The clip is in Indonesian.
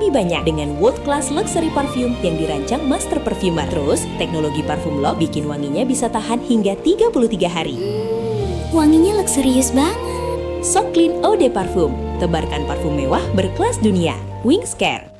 lebih banyak dengan world class luxury parfum yang dirancang master perfumer. Terus, teknologi parfum lock bikin wanginya bisa tahan hingga 33 hari. Wanginya luxurious banget. So Clean Eau de Parfum, tebarkan parfum mewah berkelas dunia. Wings Care.